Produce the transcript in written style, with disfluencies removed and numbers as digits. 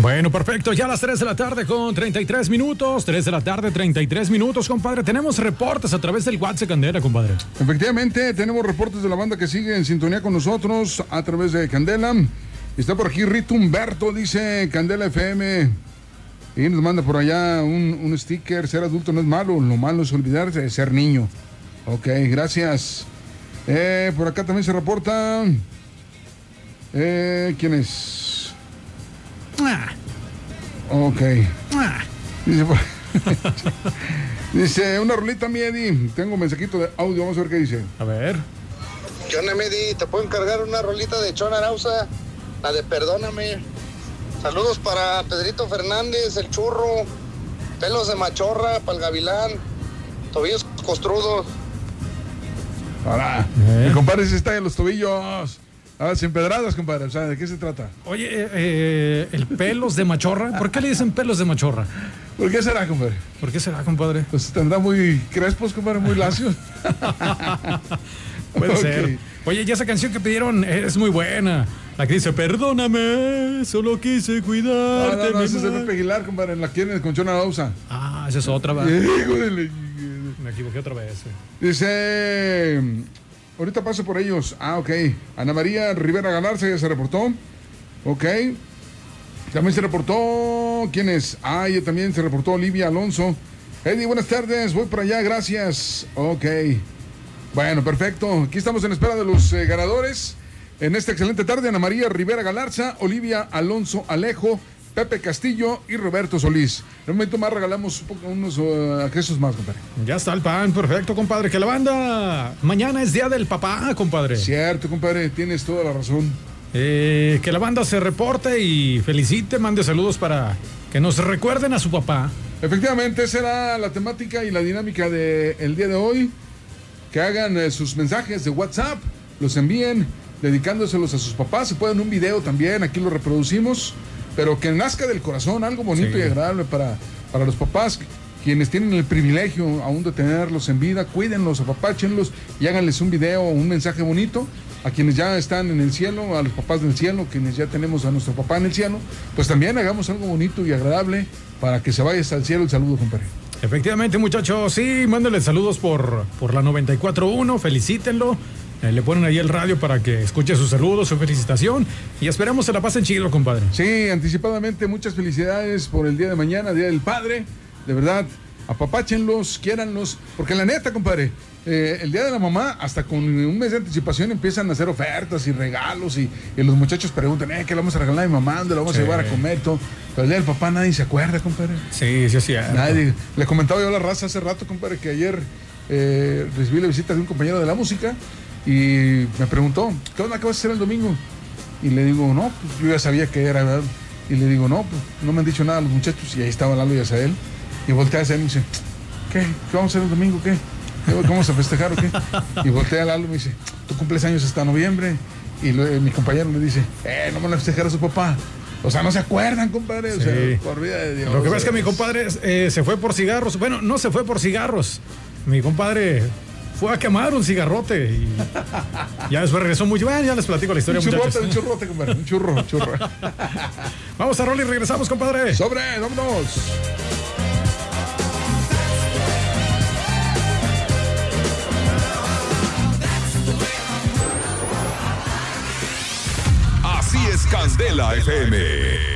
Bueno, perfecto. Ya a las 3 de la tarde con 33 minutos. 3 de la tarde, 33 minutos, compadre. Tenemos reportes a través del WhatsApp Candela, compadre. Efectivamente, tenemos reportes de la banda que sigue en sintonía con nosotros a través de Candela. Está por aquí Rito Humberto, dice Candela FM. Y nos manda por allá un sticker. Ser adulto no es malo, lo malo es olvidarse de ser niño. Ok, gracias. Por acá también se reporta. ¿Quién es? Ok. Dice, dice, una rolita, mi Eddie. Tengo un mensajito de audio, vamos a ver qué dice. A ver. ¿Qué onda, Medi? ¿Te puedo encargar una rolita de Chon Arauza? La de Perdóname. Saludos para Pedrito Fernández, el churro. Pelos de machorra, para el gavilán. Tobillos costrudos. Ahora, mi compadre se está en los tobillos. Sin pedradas, compadre. O sea, ¿de qué se trata? Oye, el pelos de machorra. ¿Por qué le dicen pelos de machorra? ¿Por qué será, compadre? ¿Por qué será, compadre? Pues tendrá muy crespos, compadre, muy lacios. Puede ser. Oye, ya esa canción que pidieron es muy buena. La que dice, perdóname, solo quise cuidarte. No, ese es de Pepe Aguilar, compadre. La quieren con Chon Arauza. Ah, esa es otra, ¿verdad? Me equivoqué otra vez. Dice... Ahorita paso por ellos. Ok. Ana María Rivera Galarza ya se reportó. Ok. También se reportó. ¿Quién es? Ya también se reportó Olivia Alonso. Eddie, buenas tardes. Voy por allá, gracias. Ok. Bueno, perfecto. Aquí estamos en espera de los ganadores. En esta excelente tarde, Ana María Rivera Galarza, Olivia Alonso Alejo, Pepe Castillo y Roberto Solís. En un momento más regalamos unos accesos más, compadre. Ya está el pan, perfecto, compadre. Que la banda, mañana es Día del Papá, compadre. Cierto, compadre, tienes toda la razón. Que la banda se reporte y felicite, mande saludos para que nos recuerden a su papá. Efectivamente, esa era la temática y la dinámica del día de hoy. Que hagan sus mensajes de WhatsApp, los envíen dedicándoselos a sus papás. Se pueden un video también, aquí lo reproducimos. Pero que nazca del corazón, algo bonito y agradable para los papás, quienes tienen el privilegio aún de tenerlos en vida. Cuídenlos, apapáchenlos y háganles un video o un mensaje bonito. A quienes ya están en el cielo, a los papás del cielo, quienes ya tenemos a nuestro papá en el cielo, pues también hagamos algo bonito y agradable para que se vaya hasta el cielo. El saludo, compadre. Efectivamente, muchachos, sí, mándenle saludos por la 94.1, felicítenlo. Le ponen ahí el radio para que escuche sus saludos, su felicitación y esperemos se la pasen chido, compadre. Sí, anticipadamente muchas felicidades por el día de mañana, Día del Padre. De verdad, apapáchenlos, quiéranlos, porque la neta, compadre, el día de la mamá, hasta con un mes de anticipación empiezan a hacer ofertas y regalos y los muchachos preguntan, ¿qué le vamos a regalar a mi mamá? ¿Dónde le vamos a llevar a comer? Todo. Pero el día del papá nadie se acuerda, compadre. Sí, sí, sí. Nadie. Le comentaba yo a la raza hace rato, compadre, que ayer recibí la visita de un compañero de la música. Y me preguntó, ¿qué onda? ¿Qué vas a hacer el domingo? Y le digo, no, pues yo ya sabía que era, ¿verdad? Y le digo, no, pues no me han dicho nada los muchachos. Y ahí estaba Lalo y Azael. Y voltea a Azael y me dice, ¿qué vamos a hacer el domingo? ¿Qué vamos a festejar o qué? Y voltea a Lalo y me dice, tú cumples años hasta noviembre. Y mi compañero me dice, no van a festejar a su papá. O sea, no se acuerdan, compadre. O sea, por vida de Dios. Lo que pasa es que mi compadre se fue por cigarros. Bueno, no se fue por cigarros. Mi compadre fue a quemar un cigarrote y ya después regresó muy... Bueno, ya les platico la historia, muchachos. Un churrote, compadre. Un churro. Vamos a Rolly y regresamos, compadre. ¡Sobre! ¡Vámonos! Así es Candela FM.